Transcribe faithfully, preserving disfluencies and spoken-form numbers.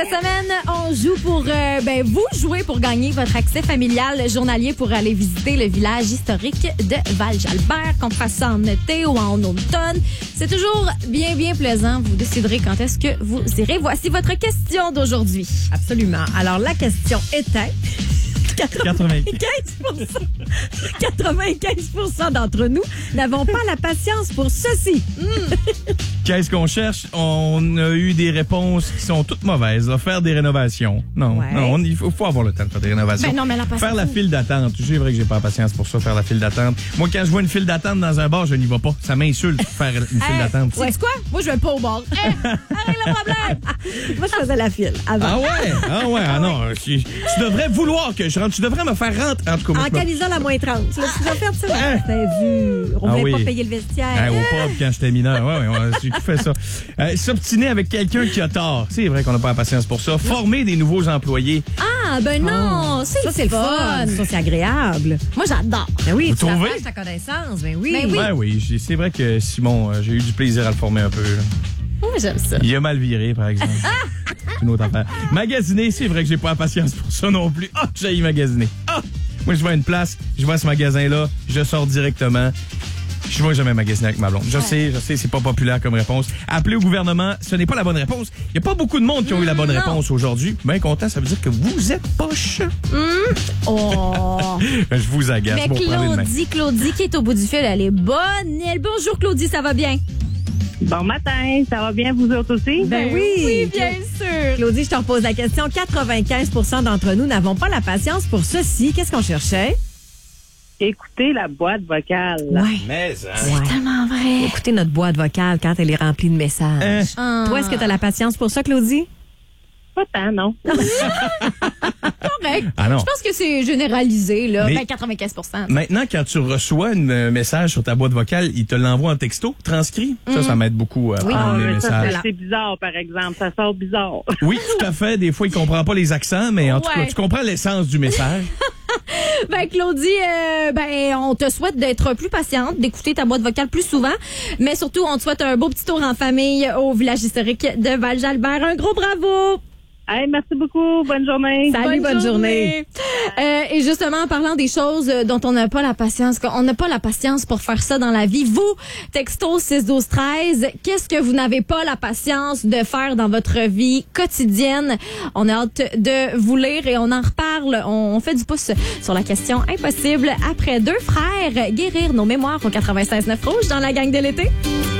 Cette semaine, on joue pour euh, ben vous jouez pour gagner votre accès familial journalier pour aller visiter le village historique de Val-Jalbert, qu'on fasse ça en été ou en automne. C'est toujours bien, bien plaisant. Vous déciderez quand est-ce que vous irez. Voici votre question d'aujourd'hui. Absolument. Alors, la question était... quatre-vingt-quinze pour cent quatre-vingt-quinze pour cent d'entre nous n'avons pas la patience pour ceci. Mm. Qu'est-ce qu'on cherche? On a eu des réponses qui sont toutes mauvaises. Là. Faire des rénovations. Non, Ouais. non, on- il faut, faut avoir le temps de faire des rénovations. Ben non, mais la patience. Faire la file d'attente. C'est vrai que j'ai pas la patience pour ça, faire la file d'attente. Moi, quand je vois une file d'attente dans un bar, je n'y vais pas. Ça m'insulte, faire une file Hey, d'attente. sais-tu quoi? Moi, je vais pas au bar. Hey, arrête le problème! Moi, je faisais la file avant. Ah ouais? Ah ouais? Ah non. Tu, tu devrais vouloir que je rentre. Tu devrais me faire rentrer. En tout cas, moi, En je me- calisant la moins trente. Tu l'as déjà fait, ça? Hein? T'as vu. On Ah voulait oui. pas payer le vestiaire. Hein, au pub quand j'étais mineur. Ouais, ouais, ouais, j'ai tout fait ça. Euh, S'obstiner avec quelqu'un qui a tort. C'est vrai qu'on n'a pas la patience pour ça. Former des nouveaux employés. Ah, ben non, c'est Ça, c'est le fun. Ça, c'est agréable. Moi, j'adore. Ben oui, Vous tu trouvez? partages ta connaissance. Ben oui. Ben oui. Ouais, oui. j'ai- C'est vrai que Simon, euh, j'ai eu du plaisir à le former un peu. là. Moi, j'aime ça. Il a mal viré, par exemple. C'est une autre affaire. Magasiner, c'est vrai que j'ai pas la patience pour ça non plus. Ah, j'ai magasiner. Ah! Moi, je vais à une place, je vais à ce magasin-là, je sors directement. Je vais jamais magasiner avec ma blonde. Je sais, je sais, c'est pas populaire comme réponse. Appeler au gouvernement, ce n'est pas la bonne réponse. Il y a pas beaucoup de monde qui ont eu la bonne Non. réponse aujourd'hui. Bien content, ça veut dire que vous êtes poche. Oh! Je vous agace. Mais Bon, prenez le main. Claudie, Claudie qui est au bout du fil, elle est bonne. Elle, bonjour Claudie, ça va bien? Bon matin, ça va bien vous autres aussi? Ben oui. Oui, bien sûr. Claudie, je te repose la question. quatre-vingt-quinze pour cent d'entre nous n'avons pas la patience pour ceci. Qu'est-ce qu'on cherchait? Écoutez la boîte vocale. Ouais. Mais, hein. Ouais. Tellement vrai. Écoutez notre boîte vocale quand elle est remplie de messages. Hein? Ah. Toi, est-ce que tu as la patience pour ça, Claudie? Pas tant, non. Correct. Ah non. Je pense que c'est généralisé, là. Mais- Ben, quatre-vingt-quinze pour cent. Maintenant, quand tu reçois un message sur ta boîte vocale, il te l'envoie en texto, transcrit. Ça, ça m'aide beaucoup à Oui. prendre Ah, les mais ça, messages. c'est- c'est bizarre, par exemple. Ça sort bizarre. Oui, tout à fait. Des fois, il comprend pas les accents, mais en tout Ouais. cas, tu comprends l'essence du message. Ben, Claudie, euh, ben, on te souhaite d'être plus patiente, d'écouter ta boîte vocale plus souvent. Mais surtout, on te souhaite un beau petit tour en famille au village historique de Val-Jalbert. Un gros bravo! Hey, merci beaucoup. Bonne journée. Salut, bonne journée. Euh, et justement, en parlant des choses euh, dont on n'a pas la patience, on n'a pas la patience pour faire ça dans la vie. Vous, texto six douze treize, qu'est-ce que vous n'avez pas la patience de faire dans votre vie quotidienne? On a hâte de vous lire et on en reparle. On, on fait du pouce sur la question impossible après deux frères guérir nos mémoires au quatre-vingt-seize neuf rouge dans la gang de l'été.